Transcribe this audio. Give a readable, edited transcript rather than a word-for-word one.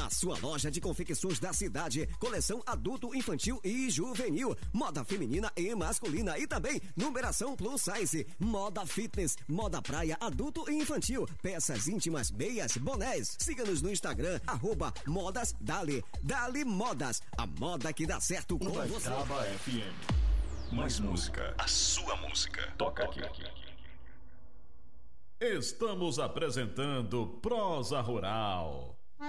A sua loja de confecções da cidade. Coleção adulto, infantil e juvenil. Moda feminina e masculina. E também numeração plus size. Moda fitness, moda praia, adulto e infantil. Peças íntimas, meias, bonés. Siga-nos no Instagram, @modasdali. Dali Modas. A moda que dá certo com você. Uberaba FM. Mais música. A sua música. Toca aqui. Estamos apresentando Prosa Rural.